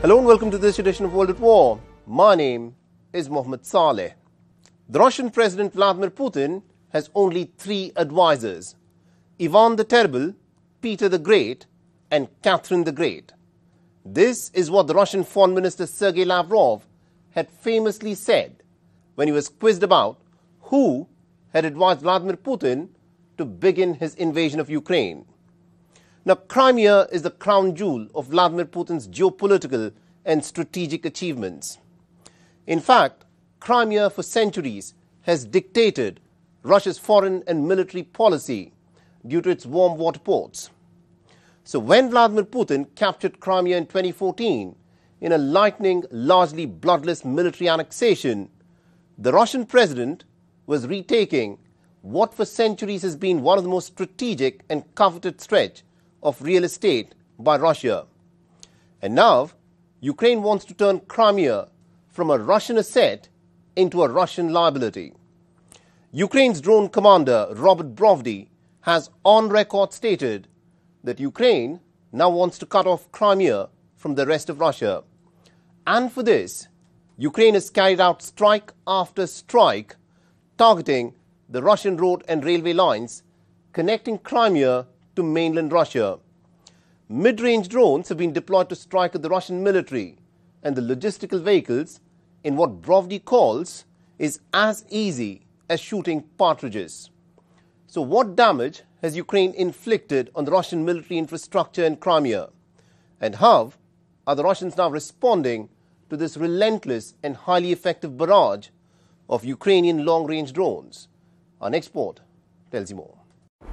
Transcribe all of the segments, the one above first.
Hello and welcome to this edition of World at War. My name is Mohammed Saleh. The Russian President Vladimir Putin has only 3 advisors: Ivan the Terrible, Peter the Great, and Catherine the Great. This is what the Russian Foreign Minister Sergei Lavrov had famously said when he was quizzed about who had advised Vladimir Putin to begin his invasion of Ukraine. Now, Crimea is the crown jewel of Vladimir Putin's geopolitical and strategic achievements. In fact, Crimea for centuries has dictated Russia's foreign and military policy due to its warm water ports. So when Vladimir Putin captured Crimea in 2014 in a lightning, largely bloodless military annexation, the Russian president was retaking what for centuries has been one of the most strategic and coveted stretch of real estate by Russia. And now, Ukraine wants to turn Crimea from a Russian asset into a Russian liability. Ukraine's drone commander, Robert Brovdy, has on record stated that Ukraine now wants to cut off Crimea from the rest of Russia. And for this, Ukraine has carried out strike after strike, targeting the Russian road and railway lines connecting Crimea to mainland Russia. Mid-range drones have been deployed to strike at the Russian military and the logistical vehicles in what Brovdy calls is as easy as shooting partridges. So what damage has Ukraine inflicted on the Russian military infrastructure in Crimea? And how are the Russians now responding to this relentless and highly effective barrage of Ukrainian long-range drones? Our next report tells you more.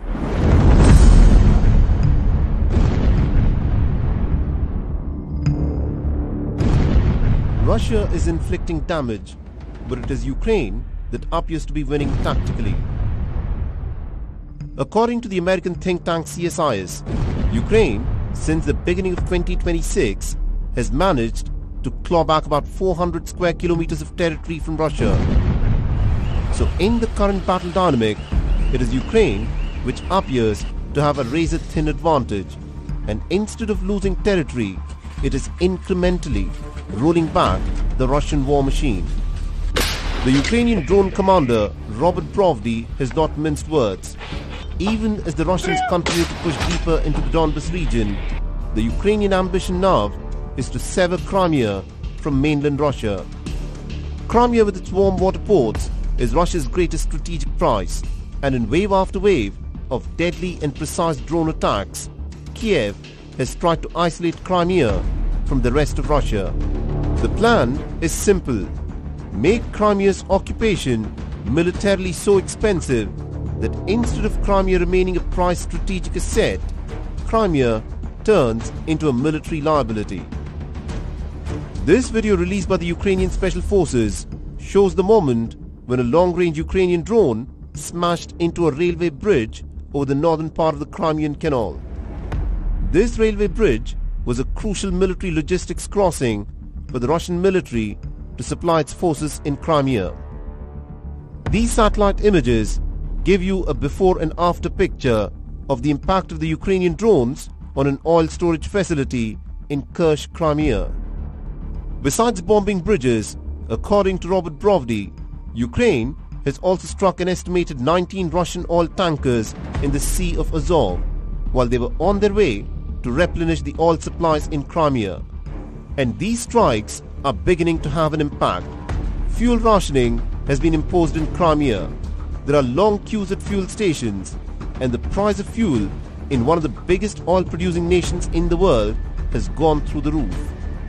Russia is inflicting damage, but it is Ukraine that appears to be winning tactically. According to the American think tank CSIS, Ukraine, since the beginning of 2026, has managed to claw back about 400 square kilometers of territory from Russia. So in the current battle dynamic, it is Ukraine which appears to have a razor-thin advantage, and instead of losing territory, it is incrementally rolling back the Russian war machine. The Ukrainian drone commander, Robert Brovdy, has not minced words. Even as the Russians continue to push deeper into the Donbas region, the Ukrainian ambition now is to sever Crimea from mainland Russia. Crimea, with its warm water ports, is Russia's greatest strategic prize, and in wave after wave of deadly and precise drone attacks, Kiev has tried to isolate Crimea from the rest of Russia. The plan is simple: make Crimea's occupation militarily so expensive that instead of Crimea remaining a prized strategic asset, Crimea turns into a military liability. This video, released by the Ukrainian Special Forces, shows the moment when a long-range Ukrainian drone smashed into a railway bridge over the northern part of the Crimean Canal. This railway bridge was a crucial military logistics crossing for the Russian military to supply its forces in Crimea. These satellite images give you a before and after picture of the impact of the Ukrainian drones on an oil storage facility in Kerch, Crimea. Besides bombing bridges, according to Robert Brovdy, Ukraine has also struck an estimated 19 Russian oil tankers in the Sea of Azov while they were on their way to replenish the oil supplies in Crimea. And these strikes are beginning to have an impact. Fuel rationing has been imposed in Crimea. There are long queues at fuel stations, and the price of fuel in one of the biggest oil-producing nations in the world has gone through the roof.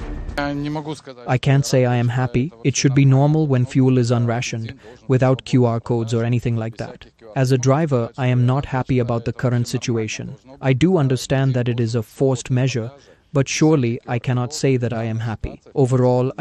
I can't say I am happy. It should be normal when fuel is unrationed, without QR codes or anything like that. As a driver, I am not happy about the current situation. I do understand that it is a forced measure, but surely I cannot say that I am happy. Overall,